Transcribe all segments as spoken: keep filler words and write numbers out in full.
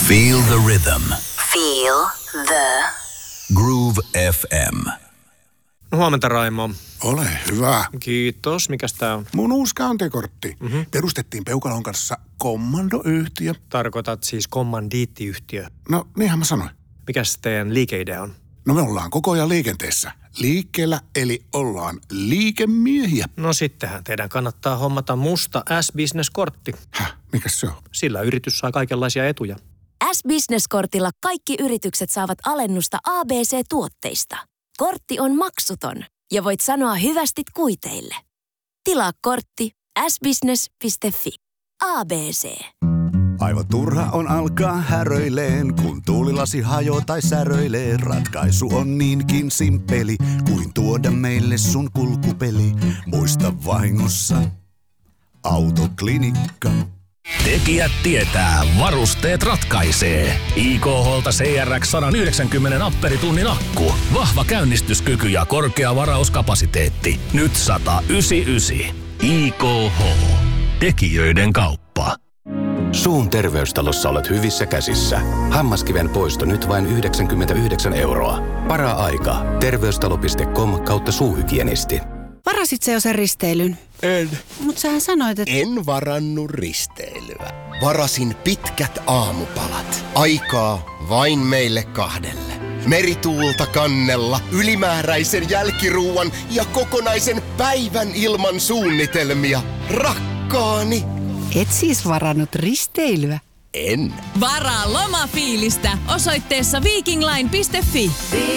Feel the rhythm. Feel the Groove F M. No, huomenta, Raimo. Ole hyvä. Kiitos. Mikäs tää on? Mun uusi käyntikortti. Mm-hmm. Perustettiin Peukalon kanssa kommandoyhtiö. Tarkoitat siis kommandiittiyhtiö. No, niinhän mä sanoin. Mikäs teidän liikeidea on? No me ollaan koko ajan liikenteessä. Liikkeellä, eli ollaan liikemiehiä. No sittenhän teidän kannattaa hommata musta S-Business-kortti. Häh, mikäs se on? Sillä yritys saa kaikenlaisia etuja. S-Business-kortilla kaikki yritykset saavat alennusta A B C-tuotteista. Kortti on maksuton ja voit sanoa hyvästit kuiteille. Tilaa kortti s business piste f i. A B C. Aivan turha on alkaa häröileen, kun tuulilasi hajoo tai säröilee. Ratkaisu on niinkin simppeli, kuin tuoda meille sun kulkupeli. Muista vahingossa Autoklinikka. Tekijät tietää, varusteet ratkaisee. I K H:lta C R X sata yhdeksänkymmentä amperitunnin akku. Vahva käynnistyskyky ja korkea varauskapasiteetti. Nyt sata yhdeksänkymmentäyhdeksän. I K H. Tekijöiden kauppa. Suun terveystalossa olet hyvissä käsissä. Hammaskiven poisto nyt vain yhdeksänkymmentäyhdeksän euroa. Para-aika. Terveystalo piste com kautta suuhygienisti. Varasit se jo sen risteilyn? En. Mut sähän sanoit, että... En varannut risteilyä. Varasin pitkät aamupalat. Aikaa vain meille kahdelle. Merituulta kannella, ylimääräisen jälkiruuan ja kokonaisen päivän ilman suunnitelmia. Rakkaani! Et siis varannut risteilyä? En. Varaa lomafiilistä osoitteessa vikingline piste fi.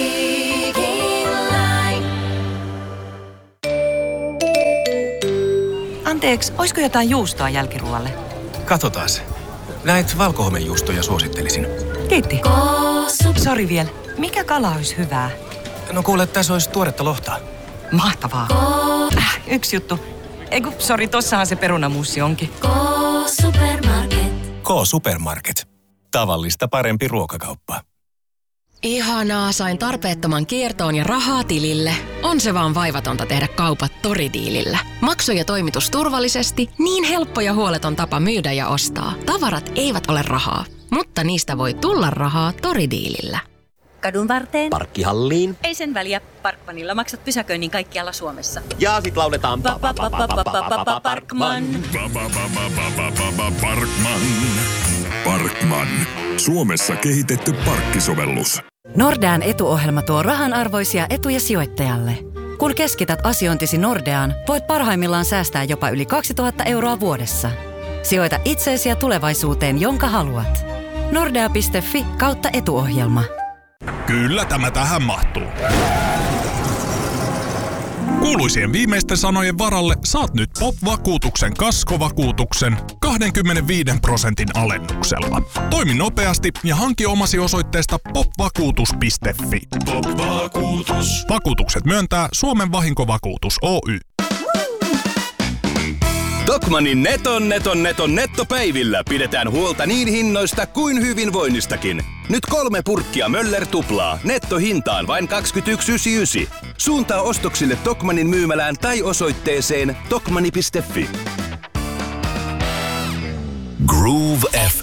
Anteeksi, oisko jotain juustoa jälkiruoalle? Katsotaas. Näitä valkohomejuustoja suosittelisin. Kiitti. Sori vielä. Mikä kala olisi hyvää? No kuule, tässä olisi tuoretta lohta. Mahtavaa. Äh, yksi juttu. Eiku, sori, tossahan se perunamuussi onkin. K-Supermarket. K-Supermarket. Tavallista parempi ruokakauppa. Ihanaa, sain tarpeettoman kiertoon ja rahaa tilille. On se vaan vaivatonta tehdä kaupat Toridiilillä. Maksu ja toimitus turvallisesti, niin helppo ja huoleton tapa myydä ja ostaa. Tavarat eivät ole rahaa, mutta niistä voi tulla rahaa Toridiilillä. Kadun varteen. Parkkihalliin. Ei sen väliä. Parkmanilla maksat pysäköinnin kaikkialla Suomessa. Ja sit lauletaan Parkman. Parkman. Parkman. Suomessa kehitetty parkkisovellus. Nordean etuohjelma tuo rahanarvoisia etuja sijoittajalle. Kun keskität asiointisi Nordeaan, voit parhaimmillaan säästää jopa yli kaksituhatta euroa vuodessa. Sijoita itseesi ja tulevaisuuteen, jonka haluat. Nordea piste fi kautta etuohjelma. Kyllä tämä tähän mahtuu. Kuuluisien viimeisten sanojen varalle saat nyt P O P-vakuutuksen kaskovakuutuksen kaksikymmentäviisi prosentin alennuksella. Toimi nopeasti ja hanki omasi osoitteesta popvakuutus piste fi. Pop-vakuutus. Vakuutukset myöntää Suomen vahinkovakuutus Oy. Tokmannin neton neton neton nettopäivillä pidetään huolta niin hinnoista kuin hyvinvoinnistakin. Nyt kolme purkkia Möller tuplaa. Nettohintaan vain kaksikymmentäyksi yhdeksänkymmentäyhdeksän. Suuntaa ostoksille Tokmannin myymälään tai osoitteeseen tokmanni piste fi. Groove F